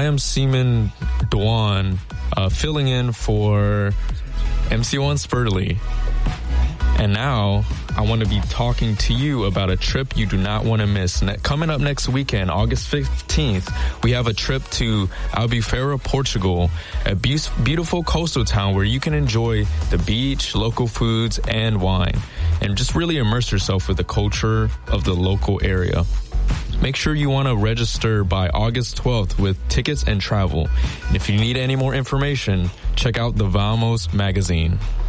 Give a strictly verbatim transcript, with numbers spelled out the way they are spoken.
I am Seaman Dwan, uh, filling in for M C one Spurley. And now I want to be talking to you about a trip you do not want to miss. Ne- coming up next weekend, August fifteenth, we have a trip to Albufeira, Portugal, a be- beautiful coastal town where you can enjoy the beach, local foods, and wine, and just really immerse yourself with the culture of the local area. Make sure you want to register by August twelfth with tickets and travel. And if you need any more information, check out the Vamos magazine.